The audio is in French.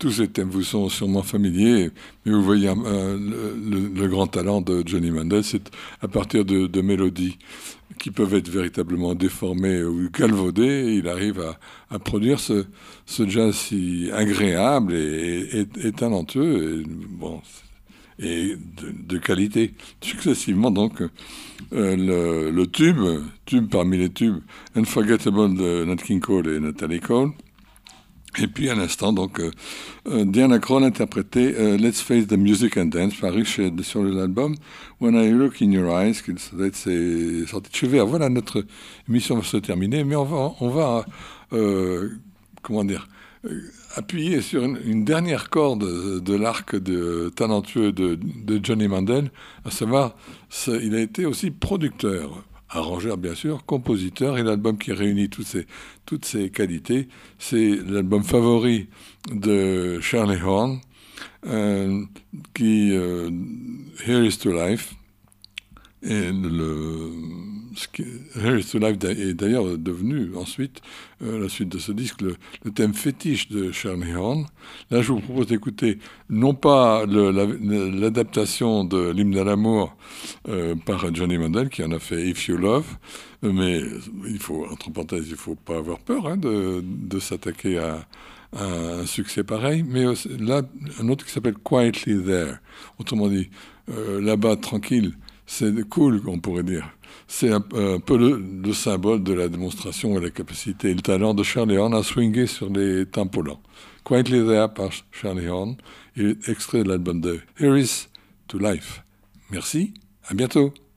tous ces thèmes vous sont sûrement familiers, mais vous voyez le grand talent de Johnny Mandel, c'est à partir de mélodies qui peuvent être véritablement déformées ou galvaudées, il arrive à produire ce jazz si agréable et talentueux, et de qualité. Successivement, donc, le tube parmi les tubes, Unforgettable de Nat King Cole et Natalie Cole. Et puis à l'instant, donc, Diana Krall interprétait Let's Face the Music and Dance, paru sur l'album When I Look in Your Eyes, qui c'est sorti de chez Vert. Voilà, notre émission va se terminer, mais on va comment dire, appuyer sur une dernière corde de l'arc talentueux de Johnny Mandel, à savoir, il a été aussi producteur. Arrangeur, bien sûr, compositeur, et l'album qui réunit toutes ces qualités, c'est l'album favori de Shirley Horn, Here is to Life. Et Here is to Life est d'ailleurs devenu ensuite, la suite de ce disque, le thème fétiche de Shirley Horn. Là, je vous propose d'écouter non pas l'adaptation de l'hymne à l'amour par Johnny Mandel, qui en a fait If You Love, mais entre parenthèses, il ne faut pas avoir peur de s'attaquer à un succès pareil, mais là, un autre qui s'appelle Quietly There. Autrement dit, là-bas, tranquille, c'est cool, on pourrait dire. C'est un peu le symbole de la démonstration et la capacité et le talent de Shirley Horn à swinguer sur les tempos lents. Quietly There par Shirley Horn, et extrait de l'album de Here is to Life. Merci, à bientôt.